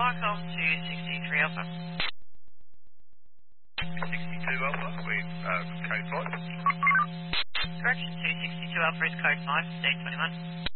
Vicom to 63 Alpha. 62 Alpha, with code 5. Correction to 62 Alpha is code 5, day 21.